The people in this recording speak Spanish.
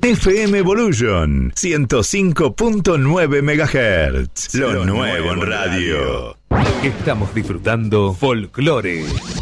FM Evolution 105.9 MHz. Lo nuevo en radio. Estamos disfrutando Folclore.